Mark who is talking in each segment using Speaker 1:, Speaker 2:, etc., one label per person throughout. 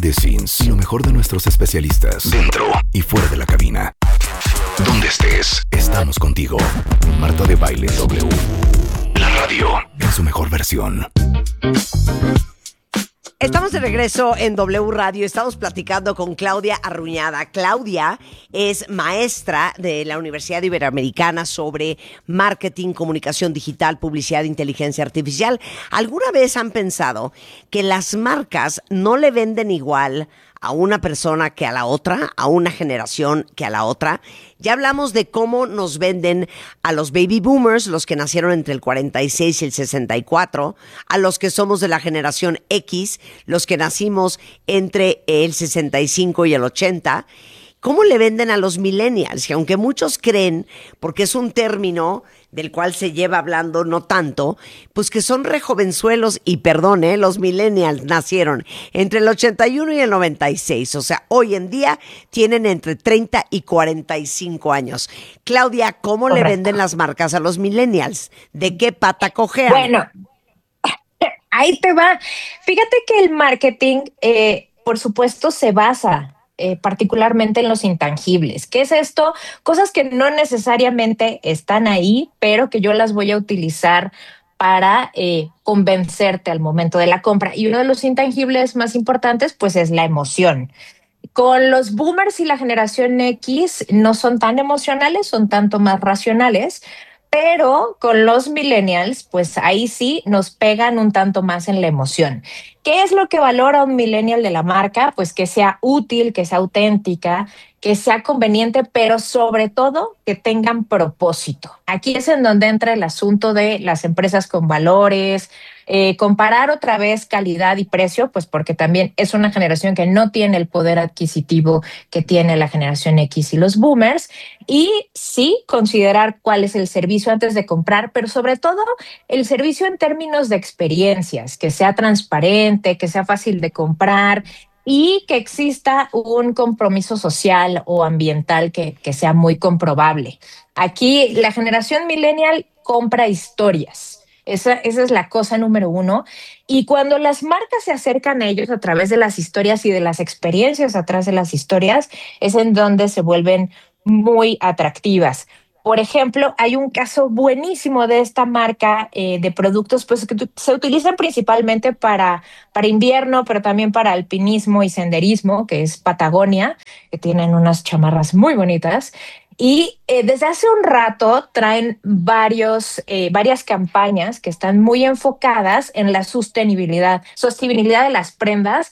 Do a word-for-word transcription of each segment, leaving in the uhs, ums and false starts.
Speaker 1: de Sims y lo mejor de nuestros especialistas dentro y fuera de la cabina. Donde estés, estamos contigo. Marta de Baile W. La radio en su mejor versión.
Speaker 2: Estamos de regreso en W Radio. Estamos platicando con Claudia Arruñada. Claudia es maestra de la Universidad Iberoamericana sobre marketing, comunicación digital, publicidad e inteligencia artificial. ¿Alguna vez han pensado que las marcas no le venden igual a una persona que a la otra, a una generación que a la otra? Ya hablamos de cómo nos venden a los baby boomers, los que nacieron entre el cuarenta y seis y el sesenta y cuatro, a los que somos de la generación X, los que nacimos entre el sesenta y cinco y el ochenta. ¿Cómo le venden a los millennials? Que aunque muchos creen, porque es un término del cual se lleva hablando no tanto, pues que son re jovenzuelos, y perdón, ¿eh? Los millennials nacieron entre el ochenta y uno y el noventa y seis, o sea, hoy en día tienen entre treinta y cuarenta y cinco años. Claudia, ¿cómo Correcto. le venden las marcas a los millennials? ¿De qué pata cojean?
Speaker 3: Bueno, ahí te va. Fíjate que el marketing, eh, por supuesto, se basa Eh, particularmente en los intangibles. ¿Qué es esto? Cosas que no necesariamente están ahí, pero que yo las voy a utilizar para eh, convencerte al momento de la compra. Y uno de los intangibles más importantes, pues, es la emoción. Con los boomers y la generación X no son tan emocionales, son tanto más racionales, pero con los millennials, pues ahí sí nos pegan un tanto más en la emoción. ¿Qué es lo que valora un millennial de la marca? Pues que sea útil, que sea auténtica, que sea conveniente, pero sobre todo que tengan propósito. Aquí es en donde entra el asunto de las empresas con valores, eh, comparar otra vez calidad y precio, pues porque también es una generación que no tiene el poder adquisitivo que tiene la generación X y los boomers, y sí considerar cuál es el servicio antes de comprar, pero sobre todo el servicio en términos de experiencias, que sea transparente, que sea fácil de comprar y que exista un compromiso social o ambiental que, que sea muy comprobable. Aquí la generación millennial compra historias. Esa, esa es la cosa número uno. Y cuando las marcas se acercan a ellos a través de las historias y de las experiencias atrás de las historias, es en donde se vuelven muy atractivas. Por ejemplo, hay un caso buenísimo de esta marca eh, de productos pues, que se utilizan principalmente para, para invierno, pero también para alpinismo y senderismo, que es Patagonia, que tienen unas chamarras muy bonitas. Y eh, desde hace un rato traen varios, eh, varias campañas que están muy enfocadas en la sostenibilidad, sostenibilidad de las prendas.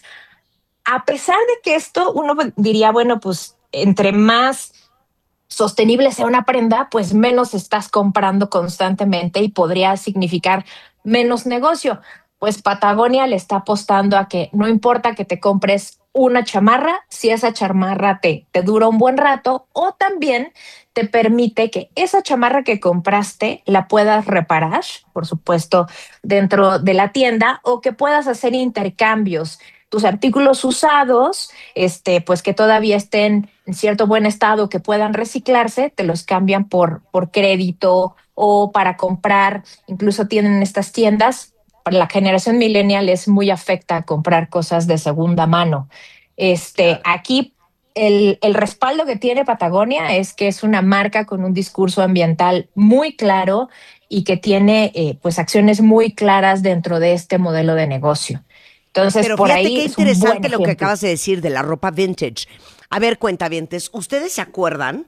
Speaker 3: A pesar de que esto uno diría, bueno, pues entre más sostenible sea una prenda, pues menos estás comprando constantemente y podría significar menos negocio. Pues Patagonia le está apostando a que no importa que te compres una chamarra, si esa chamarra te, te dura un buen rato, o también te permite que esa chamarra que compraste la puedas reparar, por supuesto, dentro de la tienda, o que puedas hacer intercambios. Tus artículos usados, este, pues que todavía estén en cierto buen estado, que puedan reciclarse, te los cambian por, por crédito o para comprar. Incluso tienen estas tiendas. Para la generación millennial es muy afecta a comprar cosas de segunda mano. Este, aquí el, el respaldo que tiene Patagonia es que es una marca con un discurso ambiental muy claro y que tiene eh, pues acciones muy claras dentro de este modelo de negocio. Entonces,
Speaker 2: pero
Speaker 3: por
Speaker 2: fíjate
Speaker 3: ahí
Speaker 2: qué
Speaker 3: es
Speaker 2: interesante
Speaker 3: un
Speaker 2: lo
Speaker 3: buen
Speaker 2: que
Speaker 3: ejemplo.
Speaker 2: acabas de decir de la ropa vintage. A ver, cuentavientes, ¿ustedes se acuerdan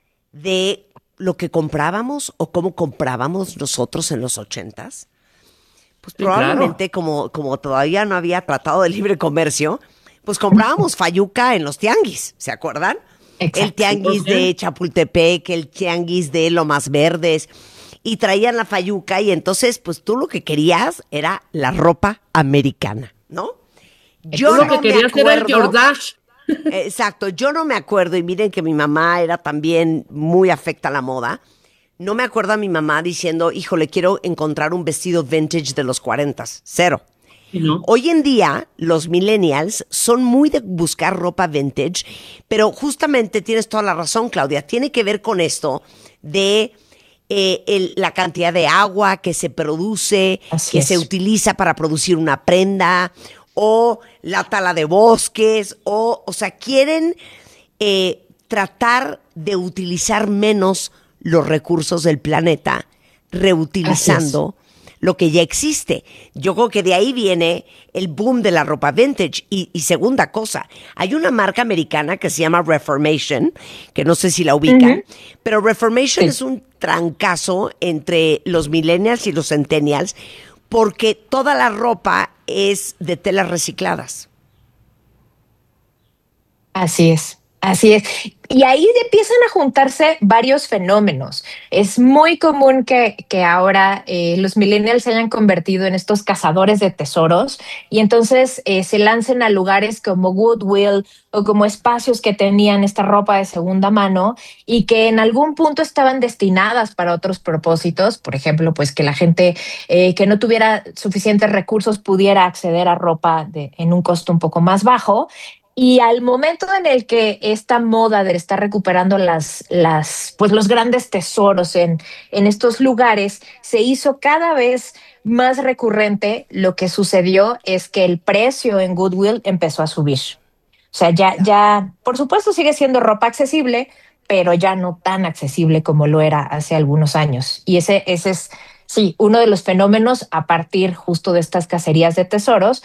Speaker 2: de lo que comprábamos o cómo comprábamos nosotros en los ochentas? Pues
Speaker 4: Sí,
Speaker 2: probablemente
Speaker 4: claro.
Speaker 2: como, como todavía no había tratado de libre comercio, pues comprábamos fayuca en los tianguis, ¿se acuerdan?
Speaker 3: Exacto.
Speaker 2: El tianguis de Chapultepec, el tianguis de Lomas Verdes, y traían la fayuca, y entonces pues tú lo que querías era la ropa americana, ¿no? Yo
Speaker 4: Tú lo
Speaker 2: no
Speaker 4: que
Speaker 2: me
Speaker 4: querías era el
Speaker 2: acuerdo.
Speaker 4: Jordache.
Speaker 2: Exacto, yo no me acuerdo, y miren que mi mamá era también muy afecta a la moda. No me acuerdo a mi mamá diciendo, híjole, quiero encontrar un vestido vintage de los cuarentas. Cero.
Speaker 4: Sí, ¿no?
Speaker 2: Hoy en día, los millennials son muy de buscar ropa vintage, pero justamente tienes toda la razón, Claudia. Tiene que ver con esto de eh, el- la cantidad de agua que se produce,
Speaker 3: Así
Speaker 2: que
Speaker 3: es.
Speaker 2: se utiliza para producir una prenda, o la tala de bosques, o, o sea, quieren eh, tratar de utilizar menos los recursos del planeta, reutilizando lo que ya existe. Yo creo que de ahí viene el boom de la ropa vintage. Y, y segunda cosa, hay una marca americana que se llama Reformation, que no sé si la ubican, uh-huh. pero Reformation sí. es un trancazo entre los millennials y los centennials, porque toda la ropa es de telas recicladas.
Speaker 3: Así es. Así es. Y ahí empiezan a juntarse varios fenómenos. Es muy común que, que ahora eh, los millennials se hayan convertido en estos cazadores de tesoros y entonces eh, se lancen a lugares como Goodwill o como espacios que tenían esta ropa de segunda mano y que en algún punto estaban destinadas para otros propósitos. Por ejemplo, pues que la gente eh, que no tuviera suficientes recursos pudiera acceder a ropa de, en un costo un poco más bajo. Y al momento en el que esta moda de estar recuperando las, las, pues los grandes tesoros en, en estos lugares se hizo cada vez más recurrente, lo que sucedió es que el precio en Goodwill empezó a subir. O sea, ya, ya, por supuesto sigue siendo ropa accesible, pero ya no tan accesible como lo era hace algunos años. Y ese, ese es, sí, uno de los fenómenos a partir justo de estas cacerías de tesoros.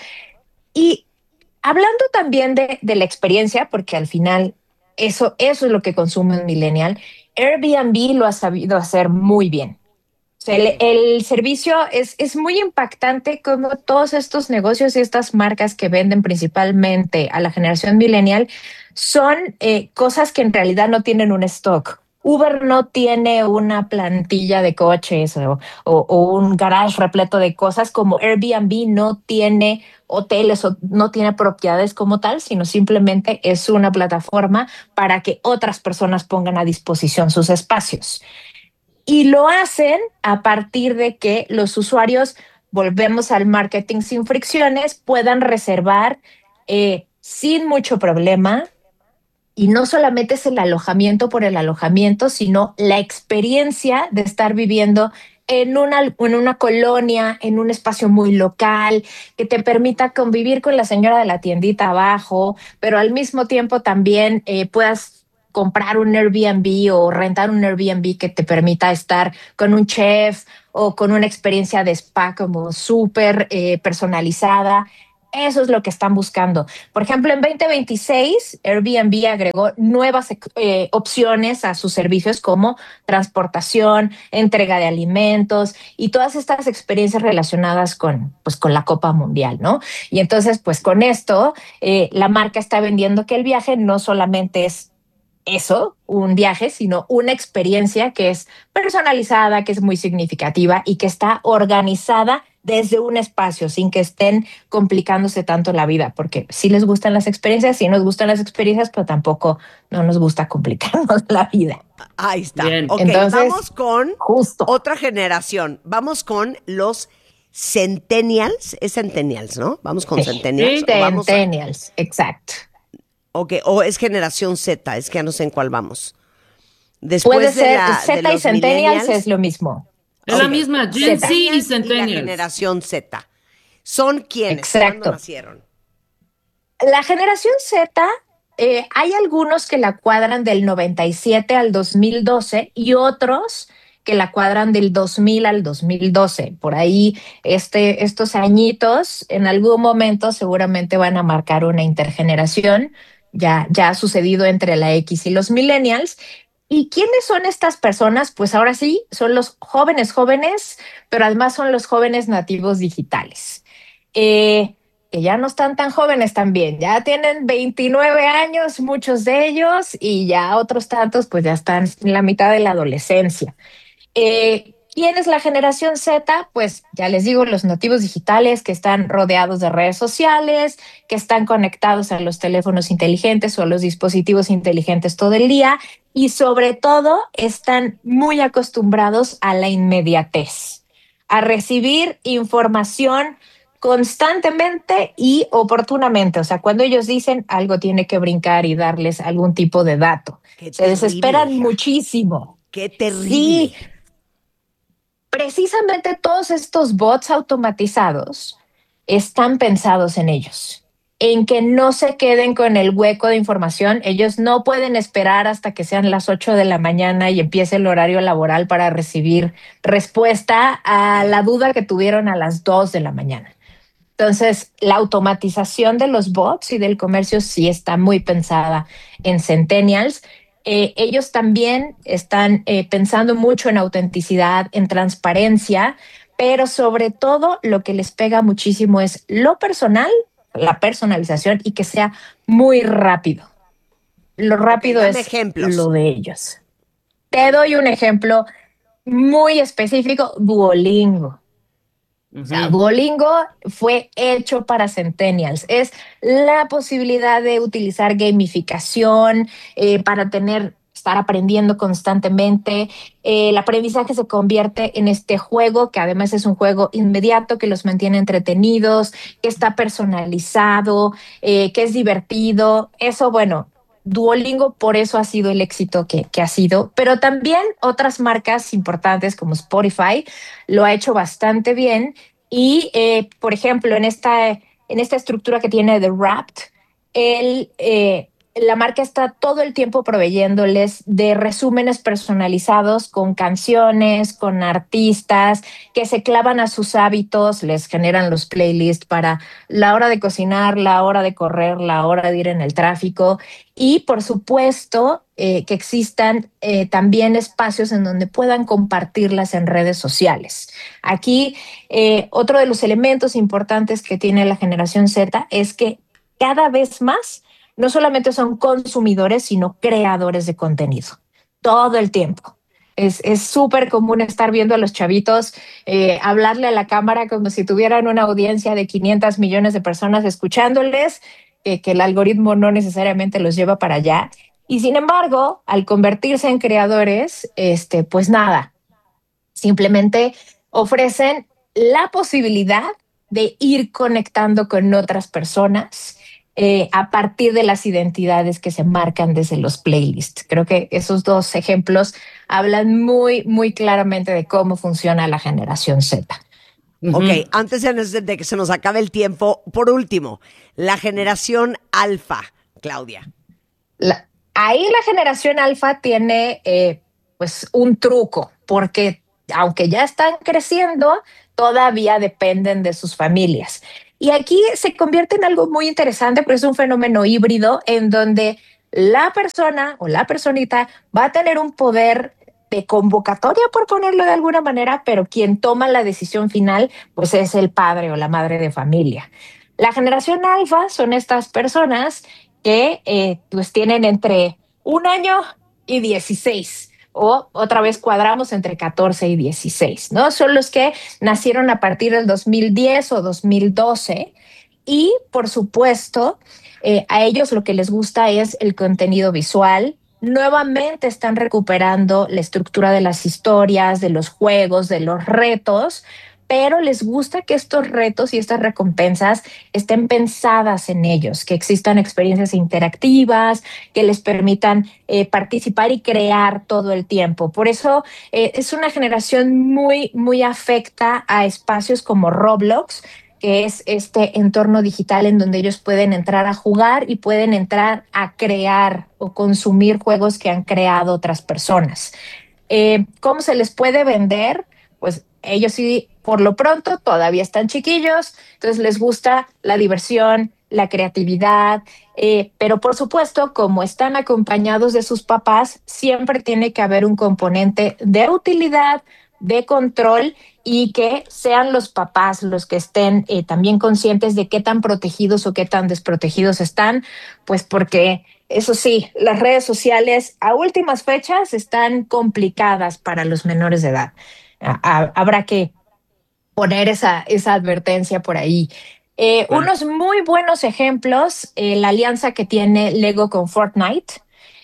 Speaker 3: Y hablando también de, de la experiencia, porque al final eso, eso es lo que consume un millennial, Airbnb lo ha sabido hacer muy bien. O sea, el, el servicio es, es muy impactante como todos estos negocios y estas marcas que venden principalmente a la generación millennial son eh, cosas que en realidad no tienen un stock. Uber no tiene una plantilla de coches o, o, o un garage repleto de cosas, como Airbnb no tiene hoteles o no tiene propiedades como tal, sino simplemente es una plataforma para que otras personas pongan a disposición sus espacios. Y lo hacen a partir de que los usuarios, volvemos al marketing sin fricciones, puedan reservar eh, sin mucho problema. Y no solamente es el alojamiento por el alojamiento, sino la experiencia de estar viviendo en una, en una colonia, en un espacio muy local, que te permita convivir con la señora de la tiendita abajo, pero al mismo tiempo también eh, puedas comprar un Airbnb o rentar un Airbnb que te permita estar con un chef o con una experiencia de spa como súper eh, personalizada. Eso es lo que están buscando. Por ejemplo, en veinte veintiséis, Airbnb agregó nuevas eh, opciones a sus servicios como transportación, entrega de alimentos y todas estas experiencias relacionadas con, pues, con la Copa Mundial, ¿no? Y entonces, pues con esto, eh, la marca está vendiendo que el viaje no solamente es eso, un viaje, sino una experiencia que es personalizada, que es muy significativa y que está organizada desde un espacio, sin que estén complicándose tanto la vida, porque sí les gustan las experiencias, sí nos gustan las experiencias, pero tampoco no nos gusta complicarnos la vida.
Speaker 2: Ahí está.
Speaker 4: Bien.
Speaker 2: Ok,
Speaker 3: entonces,
Speaker 2: vamos con
Speaker 3: justo.
Speaker 2: otra generación. Vamos con los centennials. Es centennials, ¿no? Vamos con
Speaker 3: Sí.
Speaker 2: centennials.
Speaker 3: Sí,
Speaker 2: o vamos a-
Speaker 3: centennials, exacto.
Speaker 2: Ok, o es generación Z, es que ya no sé en cuál vamos. Después
Speaker 3: Puede
Speaker 2: de
Speaker 3: ser
Speaker 2: la, de
Speaker 3: Z y
Speaker 2: los
Speaker 3: centennials
Speaker 2: millennials,
Speaker 3: es lo mismo.
Speaker 4: Es la
Speaker 2: Ok.
Speaker 4: misma, Gen Z y
Speaker 2: Y la
Speaker 4: Centennials.
Speaker 2: generación Z. ¿Son quiénes?
Speaker 3: Exacto.
Speaker 2: ¿Cuándo nacieron?
Speaker 3: La generación Z, eh, hay algunos que la cuadran del noventa y siete al dos mil doce y otros que la cuadran del dos mil al dos mil doce. Por ahí, este, estos añitos, en algún momento seguramente van a marcar una intergeneración. Ya, ya ha sucedido entre la X y los millennials. ¿Y quiénes son estas personas? Pues ahora sí, son los jóvenes jóvenes, pero además son los jóvenes nativos digitales. Eh, que ya no están tan jóvenes también, ya tienen veintinueve años muchos de ellos y ya otros tantos pues ya están en la mitad de la adolescencia. Eh, ¿Quién es la generación Z? Pues ya les digo, los nativos digitales que están rodeados de redes sociales, que están conectados a los teléfonos inteligentes o a los dispositivos inteligentes todo el día y sobre todo están muy acostumbrados a la inmediatez, a recibir información constantemente y oportunamente. O sea, cuando ellos dicen algo tiene que brincar y darles algún tipo de dato.
Speaker 2: Qué
Speaker 3: Se
Speaker 2: terrible,
Speaker 3: desesperan
Speaker 2: hija.
Speaker 3: muchísimo.
Speaker 2: Qué terrible.
Speaker 3: Sí, precisamente todos estos bots automatizados están pensados en ellos, en que no se queden con el hueco de información. Ellos no pueden esperar hasta que sean las ocho de la mañana y empiece el horario laboral para recibir respuesta a la duda que tuvieron a las dos de la mañana. Entonces, la automatización de los bots y del comercio sí está muy pensada en centennials. Eh, ellos también están eh, pensando mucho en autenticidad, en transparencia, pero sobre todo lo que les pega muchísimo es lo personal, la personalización y que sea muy rápido. Lo rápido
Speaker 2: Okay, dame
Speaker 3: es
Speaker 2: ejemplos.
Speaker 3: lo de ellos. Te doy un ejemplo muy específico, Duolingo. O sea, Duolingo fue hecho para centennials. Es la posibilidad de utilizar gamificación eh, para tener, estar aprendiendo constantemente. Eh, el aprendizaje se convierte en este juego, que además es un juego inmediato, que los mantiene entretenidos, que está personalizado, eh, que es divertido. Eso, bueno, Duolingo por eso ha sido el éxito que, que ha sido, pero también otras marcas importantes como Spotify lo ha hecho bastante bien y, eh, por ejemplo, en esta, en esta estructura que tiene The Wrapped, el, eh, la marca está todo el tiempo proveyéndoles de resúmenes personalizados con canciones, con artistas que se clavan a sus hábitos, les generan los playlists para la hora de cocinar, la hora de correr, la hora de ir en el tráfico y, por supuesto, eh, que existan eh, también espacios en donde puedan compartirlas en redes sociales. Aquí, eh, otro de los elementos importantes que tiene la generación Z es que cada vez más no solamente son consumidores, sino creadores de contenido, todo el tiempo. Es súper común estar viendo a los chavitos eh, hablarle a la cámara como si tuvieran una audiencia de quinientos millones de personas escuchándoles, eh, que el algoritmo no necesariamente los lleva para allá. Y sin embargo, al convertirse en creadores, este, pues nada, simplemente ofrecen la posibilidad de ir conectando con otras personas eh, a partir de las identidades que se marcan desde los playlists. Creo que esos dos ejemplos hablan muy, muy claramente de cómo funciona la generación Z.
Speaker 2: Ok, uh-huh. Antes de que se nos acabe el tiempo, por último, la generación alfa, Claudia.
Speaker 3: La, ahí la generación alfa tiene eh, pues un truco, porque aunque ya están creciendo, todavía dependen de sus familias. Y aquí se convierte en algo muy interesante, pero es un fenómeno híbrido en donde la persona o la personita va a tener un poder de convocatoria, por ponerlo de alguna manera, pero quien toma la decisión final, pues es el padre o la madre de familia. La generación alfa son estas personas que eh, pues tienen entre un año y dieciséis, o otra vez cuadramos entre catorce y dieciséis, ¿no? Son los que nacieron a partir del dos mil diez o dos mil doce y, por supuesto, eh, a ellos lo que les gusta es el contenido visual. Nuevamente están recuperando la estructura de las historias, de los juegos, de los retos, pero les gusta que estos retos y estas recompensas estén pensadas en ellos, que existan experiencias interactivas, que les permitan eh, participar y crear todo el tiempo. Por eso eh, es una generación muy, muy afecta a espacios como Roblox, que es este entorno digital en donde ellos pueden entrar a jugar y pueden entrar a crear o consumir juegos que han creado otras personas. Eh, ¿Cómo se les puede vender? Pues ellos sí, por lo pronto, todavía están chiquillos, entonces les gusta la diversión, la creatividad, eh, pero por supuesto, como están acompañados de sus papás, siempre tiene que haber un componente de utilidad, de control y que sean los papás los que estén eh, también conscientes de qué tan protegidos o qué tan desprotegidos están, pues porque eso sí, las redes sociales a últimas fechas están complicadas para los menores de edad. A, habrá que poner esa, esa advertencia por ahí. Eh, bueno. Unos muy buenos ejemplos, eh, la alianza que tiene Lego con Fortnite.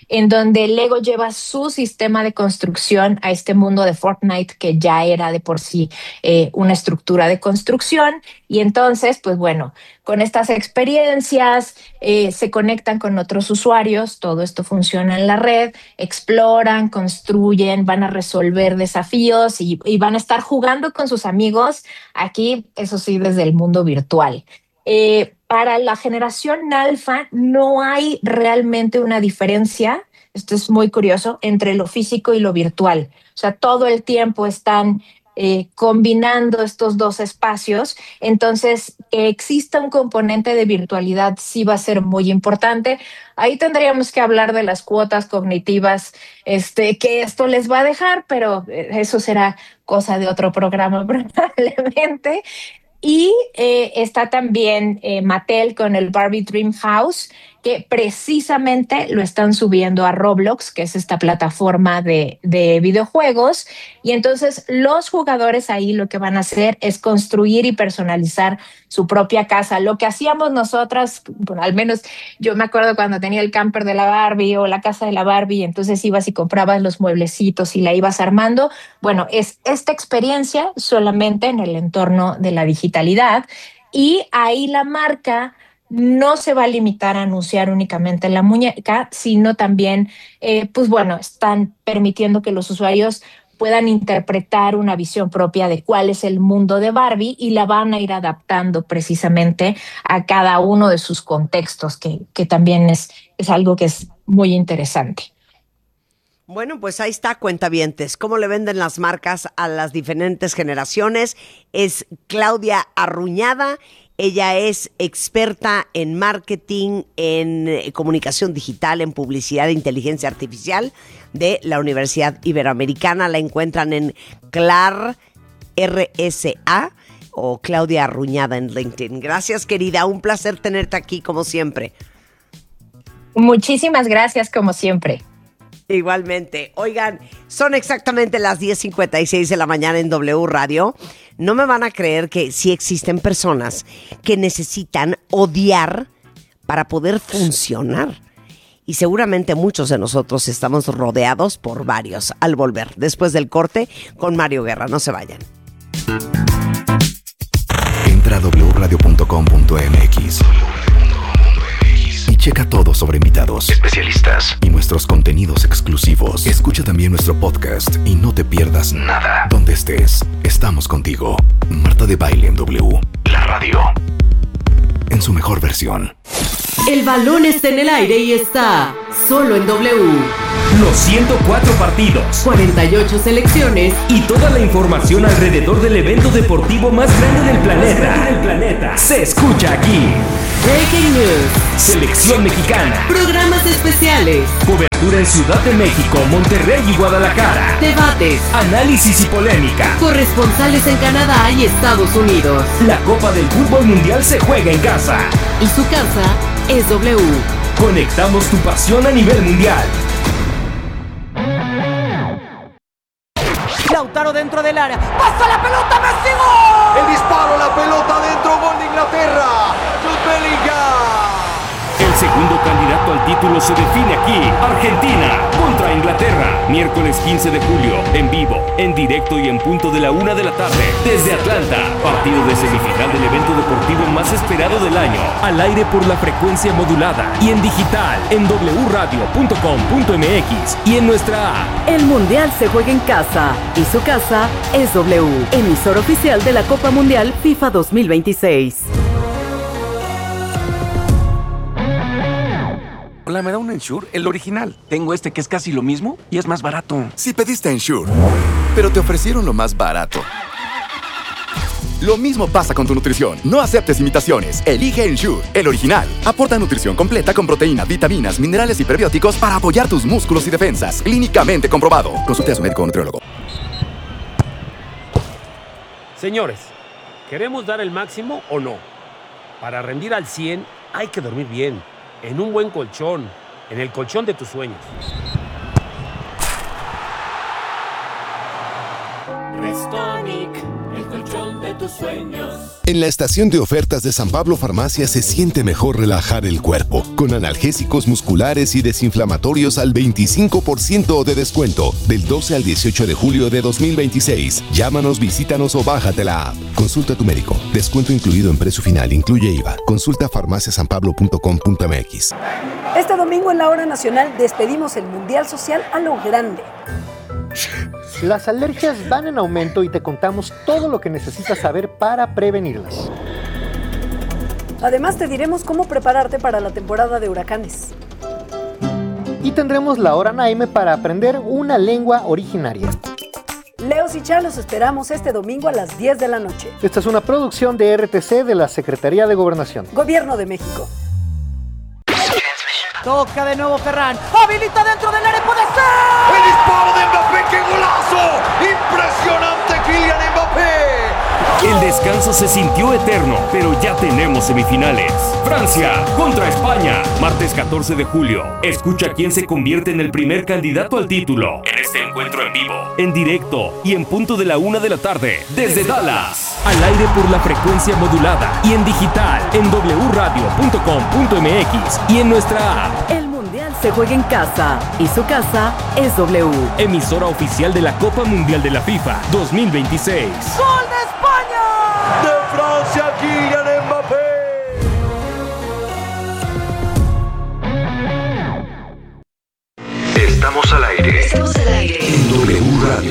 Speaker 3: en donde Lego lleva su sistema de construcción a este mundo de Fortnite que ya era de por sí eh, una estructura de construcción. Y entonces, pues bueno, con estas experiencias eh, se conectan con otros usuarios, todo esto funciona en la red, exploran, construyen, van a resolver desafíos y, y van a estar jugando con sus amigos aquí, eso sí, desde el mundo virtual. Eh, para la generación alfa no hay realmente una diferencia, esto es muy curioso, entre lo físico y lo virtual. O sea, todo el tiempo están eh, combinando estos dos espacios, entonces que exista un componente de virtualidad sí va a ser muy importante. Ahí tendríamos que hablar de las cuotas cognitivas este, que esto les va a dejar, pero eso será cosa de otro programa probablemente. Y eh, está también eh, Mattel con el Barbie Dream House, que precisamente lo están subiendo a Roblox, que es esta plataforma de, de videojuegos. Y entonces los jugadores ahí lo que van a hacer es construir y personalizar su propia casa. Lo que hacíamos nosotras, bueno, al menos yo me acuerdo cuando tenía el camper de la Barbie o la casa de la Barbie, entonces ibas y comprabas los mueblecitos y la ibas armando. Bueno, es esta experiencia solamente en el entorno de la digitalidad, y ahí la marca no se va a limitar a anunciar únicamente la muñeca, sino también, eh, pues bueno, están permitiendo que los usuarios puedan interpretar una visión propia de cuál es el mundo de Barbie y la van a ir adaptando precisamente a cada uno de sus contextos, que, que también es, es algo que es muy interesante.
Speaker 2: Bueno, pues ahí está, cuentavientes. ¿Cómo le venden las marcas a las diferentes generaciones? Es Claudia Arruñada. Ella es experta en marketing, en comunicación digital, en publicidad e inteligencia artificial de la Universidad Iberoamericana. La encuentran en Clar R S A o Claudia Arruñada en LinkedIn. Gracias, querida. Un placer tenerte aquí, como siempre.
Speaker 3: Muchísimas gracias, como siempre.
Speaker 2: Igualmente. Oigan, son exactamente las diez cincuenta y seis de la mañana en W Radio. No me van a creer que sí existen personas que necesitan odiar para poder funcionar. Y seguramente muchos de nosotros estamos rodeados por varios. Al volver, después del corte, con Mario Guerra. No se vayan.
Speaker 1: Entra a doble u radio punto com punto m x y checa todo sobre invitados, especialistas y nuestros contenidos exclusivos. Escucha también nuestro podcast y no te pierdas nada. Donde estés, estamos contigo. Marta de Baile en W, la radio, en su mejor versión.
Speaker 4: El balón está en el aire y está solo en W.
Speaker 5: Los ciento cuatro partidos,
Speaker 4: cuarenta y ocho selecciones
Speaker 5: y toda la información alrededor del evento deportivo más grande del planeta, del planeta se escucha aquí.
Speaker 4: Breaking News,
Speaker 5: Selección mexicana,
Speaker 4: programas especiales,
Speaker 5: cobertura en Ciudad de México, Monterrey y Guadalajara,
Speaker 4: debates,
Speaker 5: análisis y polémica,
Speaker 4: corresponsales en Canadá y Estados Unidos.
Speaker 5: La Copa del Fútbol Mundial se juega en casa
Speaker 4: y su casa es W.
Speaker 5: Conectamos tu pasión a nivel mundial.
Speaker 6: Lautaro dentro del área, pasa la pelota, Messi, gol.
Speaker 7: El disparo, la pelota dentro, gol de Inglaterra. Jude Bellingham.
Speaker 5: El segundo candidato al título se define aquí. Argentina contra Inglaterra. Miércoles quince de julio, en vivo, en directo y en punto de la una de la tarde. Desde Atlanta, partido de semifinal del evento deportivo más esperado del año. Al aire por la frecuencia modulada y en digital, en doble u radio punto com punto m x y en nuestra app.
Speaker 4: El Mundial se juega en casa y su casa es W, emisor oficial de la Copa Mundial FIFA dos mil veintiséis.
Speaker 8: Hola, ¿me da un Ensure? El original. Tengo este que es casi lo mismo y es más barato.
Speaker 1: Si pediste Ensure, pero te ofrecieron lo más barato. Lo mismo pasa con tu nutrición. No aceptes imitaciones. Elige Ensure, el original. Aporta nutrición completa con proteína, vitaminas, minerales y prebióticos para apoyar tus músculos y defensas. Clínicamente comprobado. Consulte a su médico o nutriólogo.
Speaker 9: Señores, ¿queremos dar el máximo o no? Para rendir al cien hay que dormir bien, en un buen colchón, en el colchón de tus sueños.
Speaker 10: Restonic, el colchón de
Speaker 5: tus sueños.
Speaker 1: En la estación de ofertas de San Pablo Farmacia se siente mejor relajar el cuerpo, con analgésicos musculares y desinflamatorios al veinticinco por ciento de descuento, del doce al dieciocho de julio de dos mil veintiséis. Llámanos, visítanos o bájate la app. Consulta a tu médico. Descuento incluido en precio final, incluye I V A. Consulta farmacia san pablo punto com punto m x.
Speaker 10: Este domingo en la Hora Nacional despedimos el Mundial Social a lo grande.
Speaker 11: Las alergias van en aumento y te contamos todo lo que necesitas saber para prevenirlas.
Speaker 10: Además te diremos cómo prepararte para la temporada de huracanes.
Speaker 11: Y tendremos la Hora Naime para aprender una lengua originaria.
Speaker 10: Leos y Chá, los esperamos este domingo a las diez de la noche.
Speaker 11: Esta es una producción de R T C de la Secretaría de Gobernación.
Speaker 10: Gobierno de México.
Speaker 6: Toca de nuevo Ferran. Habilita dentro del área, puede ser.
Speaker 7: El disparo de Mbappé, qué golazo. Impresionante Kylian Mbappé.
Speaker 5: El descanso se sintió eterno, pero ya tenemos semifinales. Francia contra España, martes catorce de julio. Escucha quién se convierte en el primer candidato al título en este encuentro en vivo, en directo y en punto de la una de la tarde, desde Dallas. Al aire por la frecuencia modulada y en digital, en doble u radio punto com punto m x y en nuestra app.
Speaker 4: El Mundial se juega en casa y su casa es W.
Speaker 5: Emisora oficial de la Copa Mundial de la FIFA dos mil veintiséis.
Speaker 6: ¡Gol de España!
Speaker 7: De Francia, Kylian Mbappé.
Speaker 1: Estamos al aire.
Speaker 12: Estamos al aire.
Speaker 1: En W Radio.